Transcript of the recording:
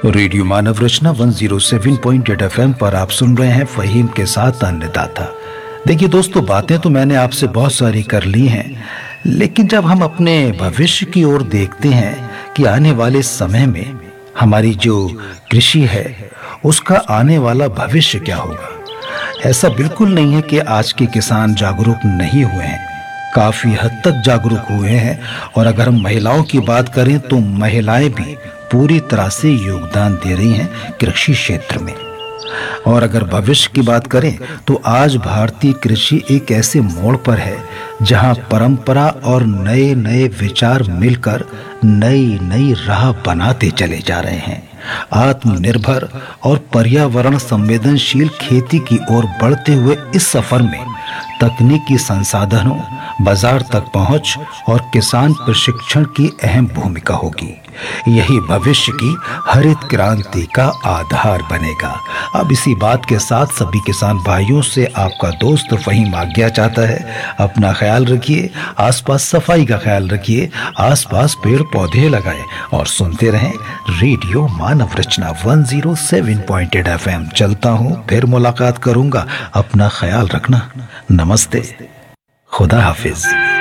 Radio मानव रचना 107.8 FM पर आप सुन रहे हैं फहीम के साथ अन्नदाता। देखिए दोस्तों, बातें तो मैंने आपसे बहुत सारी कर ली हैं, लेकिन जब हम अपने भविष्य की ओर देखते हैं कि आने वाले समय में हमारी जो कृषि है उसका आने वाला भविष्य क्या होगा, ऐसा बिल्कुल नहीं है कि आज के किसान जागरूक नहीं हुए हैं, काफी हद तक जागरूक हुए हैं। और अगर हम महिलाओं की बात करें तो महिलाएं भी पूरी तरह से योगदान दे रही हैं कृषि क्षेत्र में। और अगर भविष्य की बात करें तो आज भारतीय कृषि एक ऐसे मोड़ पर है जहां परंपरा और नए नए विचार मिलकर नई नई राह बनाते चले जा रहे हैं। आत्मनिर्भर और पर्यावरण संवेदनशील खेती की ओर बढ़ते हुए इस सफर में तकनीकी संसाधनों, बाजार तक पहुंच और किसान प्रशिक्षण की अहम भूमिका होगी। यही भविष्य की हरित क्रांति का आधार बनेगा। अब इसी बात के साथ सभी किसान भाइयों से आपका दोस्त फहीम आज्ञा चाहता है, अपना ख्याल रखिए, आसपास सफाई का ख्याल रखिए, आसपास पेड़ पौधे लगाएं और सुनते रहें रेडियो मानव रचना 107.8 FM। चलता हूं, फिर मुलाकात करूंगा। अपना ख्याल रखना। नमस्ते, खुदा हाफिज।